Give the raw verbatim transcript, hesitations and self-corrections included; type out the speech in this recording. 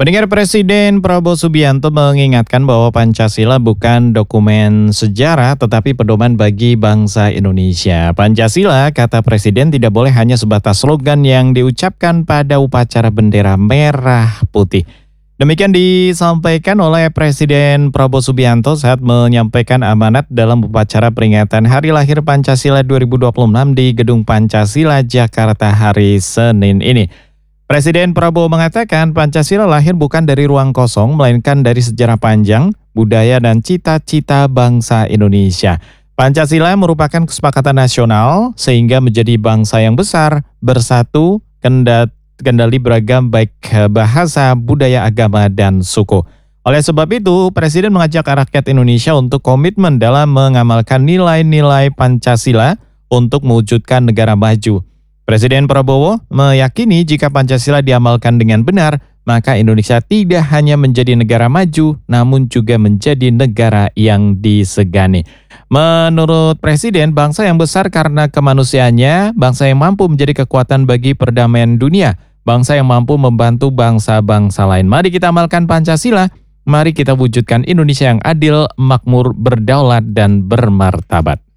Pendengar, Presiden Prabowo Subianto mengingatkan bahwa Pancasila bukan dokumen sejarah tetapi pedoman bagi bangsa Indonesia. Pancasila, kata Presiden, tidak boleh hanya sebatas slogan yang diucapkan pada upacara bendera merah putih. Demikian disampaikan oleh Presiden Prabowo Subianto saat menyampaikan amanat dalam upacara peringatan Hari Lahir Pancasila dua ribu dua puluh enam di Gedung Pancasila, Jakarta hari Senin ini. Presiden Prabowo mengatakan Pancasila lahir bukan dari ruang kosong, melainkan dari sejarah panjang, budaya dan cita-cita bangsa Indonesia. Pancasila merupakan kesepakatan nasional sehingga menjadi bangsa yang besar, bersatu, kendali beragam baik bahasa, budaya, agama, dan suku. Oleh sebab itu, Presiden mengajak rakyat Indonesia untuk komitmen dalam mengamalkan nilai-nilai Pancasila untuk mewujudkan negara maju. Presiden Prabowo meyakini jika Pancasila diamalkan dengan benar, maka Indonesia tidak hanya menjadi negara maju, namun juga menjadi negara yang disegani. Menurut Presiden, bangsa yang besar karena kemanusiaannya, bangsa yang mampu menjadi kekuatan bagi perdamaian dunia, bangsa yang mampu membantu bangsa-bangsa lain. Mari kita amalkan Pancasila, mari kita wujudkan Indonesia yang adil, makmur, berdaulat, dan bermartabat.